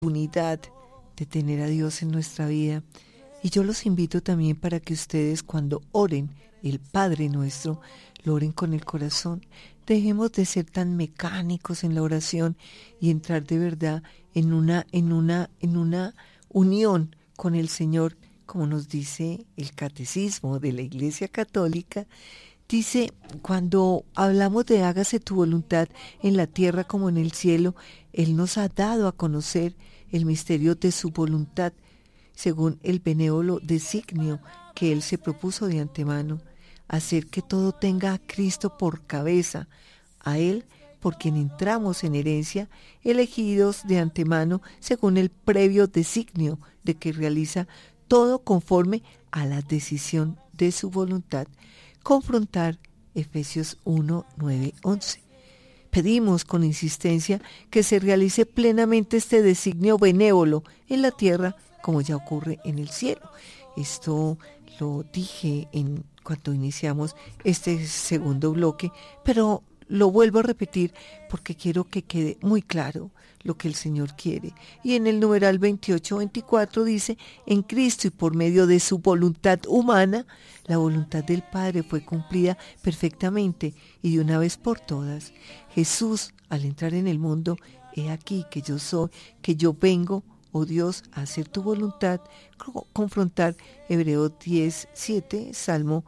oportunidad de tener a Dios en nuestra vida. Y yo los invito también para que ustedes cuando oren el Padre Nuestro, lo oren con el corazón. Dejemos de ser tan mecánicos en la oración y entrar de verdad en una unión con el Señor, como nos dice el Catecismo de la Iglesia Católica. Dice, cuando hablamos de hágase tu voluntad en la tierra como en el cielo, Él nos ha dado a conocer el misterio de su voluntad, según el benévolo designio que Él se propuso de antemano, hacer que todo tenga a Cristo por cabeza, a Él por quien entramos en herencia, elegidos de antemano según el previo designio de que realiza todo conforme a la decisión de su voluntad. Confrontar Efesios 1, 9, 11. Pedimos con insistencia que se realice plenamente este designio benévolo en la tierra como ya ocurre en el cielo. Esto lo dije cuando iniciamos este segundo bloque, pero lo vuelvo a repetir porque quiero que quede muy claro lo que el Señor quiere. Y en el numeral 28-24 dice, en Cristo y por medio de su voluntad humana, la voluntad del Padre fue cumplida perfectamente y de una vez por todas. Jesús, al entrar en el mundo, he aquí que yo soy, que yo vengo, oh Dios, a hacer tu voluntad, confrontar Hebreos 10:7, Salmo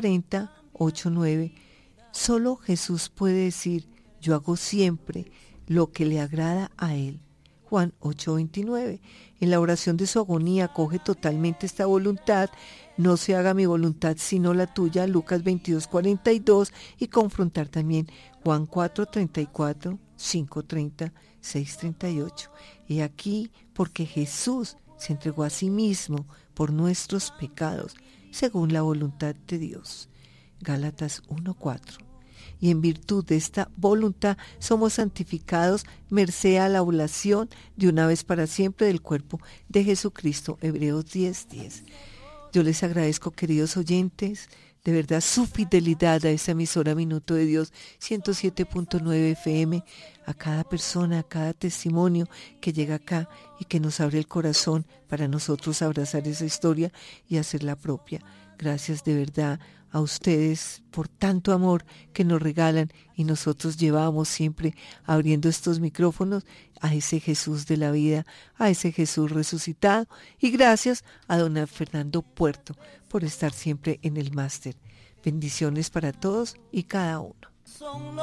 40:8-9. Solo Jesús puede decir, yo hago siempre lo que le agrada a Él. Juan 8:29. En la oración de su agonía coge totalmente esta voluntad, no se haga mi voluntad sino la tuya, Lucas 22:42, y confrontar también Juan 4:34, 5:30, 6:38. Y aquí, porque Jesús se entregó a sí mismo por nuestros pecados, según la voluntad de Dios. Gálatas 1:4. Y en virtud de esta voluntad somos santificados merced a la oblación de una vez para siempre del cuerpo de Jesucristo. Hebreos 10:10. Yo les agradezco, queridos oyentes, de verdad su fidelidad a esa emisora Minuto de Dios 107.9 FM, a cada persona, a cada testimonio que llega acá y que nos abre el corazón para nosotros abrazar esa historia y hacerla propia. Gracias de verdad a ustedes por tanto amor que nos regalan y nosotros llevamos siempre abriendo estos micrófonos a ese Jesús de la vida, a ese Jesús resucitado, y gracias a don Fernando Puerto por estar siempre en el máster. Bendiciones para todos y cada uno.